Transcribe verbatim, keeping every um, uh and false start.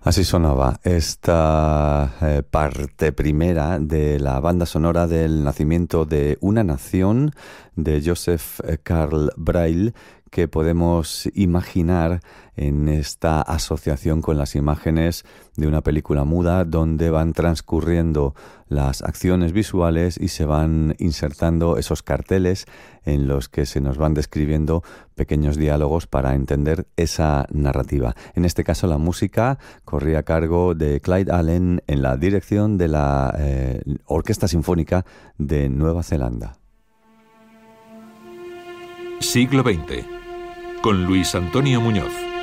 Así sonaba esta eh, parte primera de la banda sonora del nacimiento de una nación de Joseph Karl Braille, que podemos imaginar en esta asociación con las imágenes de una película muda donde van transcurriendo las acciones visuales y se van insertando esos carteles en los que se nos van describiendo pequeños diálogos para entender esa narrativa. En este caso la música corría a cargo de Clyde Allen en la dirección de la eh, Orquesta Sinfónica de Nueva Zelanda. Siglo veinte, con Luis Antonio Muñoz.